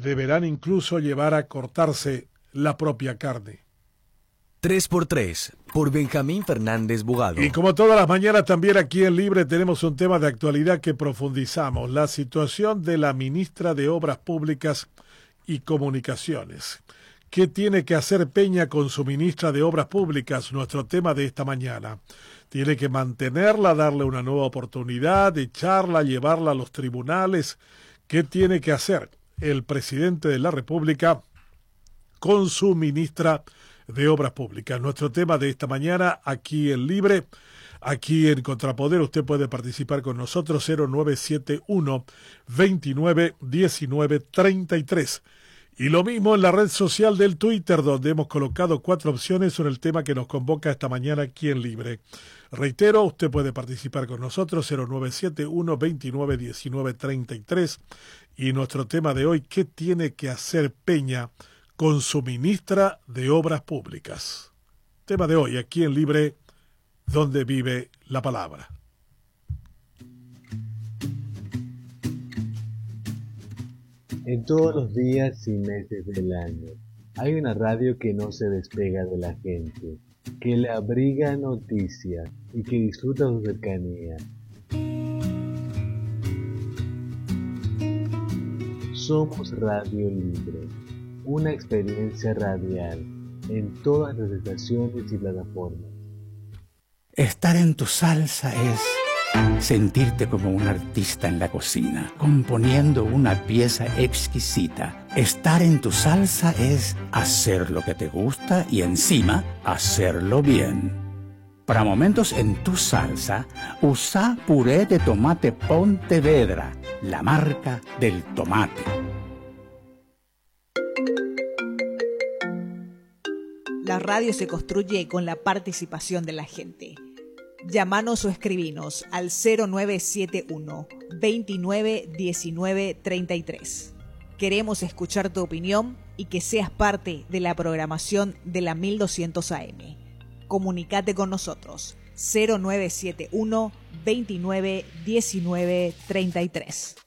deberán incluso llevar a cortarse la propia carne. 3x3, por Benjamín Fernández Bugado. Y como todas las mañanas, también aquí en Libre tenemos un tema de actualidad que profundizamos: la situación de la ministra de Obras Públicas y Comunicaciones. ¿Qué tiene que hacer Peña con su ministra de Obras Públicas? Nuestro tema de esta mañana. ¿Tiene que mantenerla, darle una nueva oportunidad, echarla, llevarla a los tribunales? ¿Qué tiene que hacer el presidente de la República con su ministra de Obras Públicas? Nuestro tema de esta mañana aquí en Libre, aquí en Contrapoder. Usted puede participar con nosotros, 0971 29 19 33. Y lo mismo en la red social del Twitter, donde hemos colocado 4 opciones sobre el tema que nos convoca esta mañana aquí en Libre. Reitero, usted puede participar con nosotros, 0971 29 19 33. Y nuestro tema de hoy: ¿qué tiene que hacer Peña con su ministra de Obras Públicas? Tema de hoy, aquí en Libre, donde vive la palabra. En todos los días y meses del año, hay una radio que no se despega de la gente, que le abriga noticias y que disfruta su cercanía. Somos Radio Libre, una experiencia radial en todas las estaciones y plataformas. Estar en tu salsa es sentirte como un artista en la cocina, componiendo una pieza exquisita. Estar en tu salsa es hacer lo que te gusta y encima hacerlo bien. Para momentos en tu salsa, usa puré de tomate Pontevedra, la marca del tomate. La radio se construye con la participación de la gente. Llámanos o escribinos al 0971 29 19 33. Queremos escuchar tu opinión y que seas parte de la programación de la 1200 AM. Comunicate con nosotros, 0971 29 19 33.